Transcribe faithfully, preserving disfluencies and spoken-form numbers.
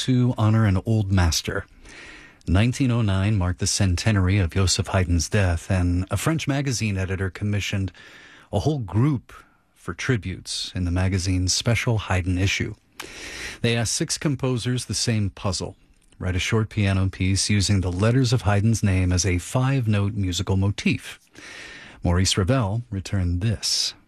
to honor an old master. nineteen oh nine marked the centenary of Joseph Haydn's death, and a French magazine editor commissioned a whole group for tributes in the magazine's special Haydn issue. They asked six composers the same puzzle: write a short piano piece using the letters of Haydn's name as a five-note musical motif. Maurice Ravel returned this.